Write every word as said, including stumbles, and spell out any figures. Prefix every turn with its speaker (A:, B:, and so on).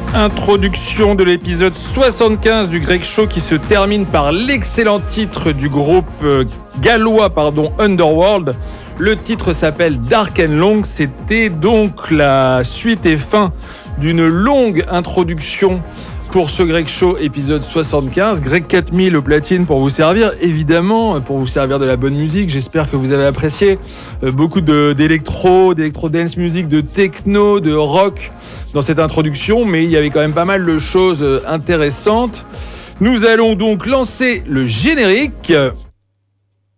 A: Introduction de l'épisode soixante-quinze du Greg Show qui se termine par l'excellent titre du groupe euh, gallois pardon, Underworld. Le titre s'appelle Dark and Long. C'était donc la suite et fin d'une longue introduction pour ce Greg Show épisode soixante-quinze. Greg quatre mille au platine pour vous servir, évidemment, pour vous servir de la bonne musique. J'espère que vous avez apprécié euh, beaucoup de, d'électro, d'électro dance music, de techno, de rock dans cette introduction, mais il y avait quand même pas mal de choses intéressantes. Nous allons donc lancer le générique.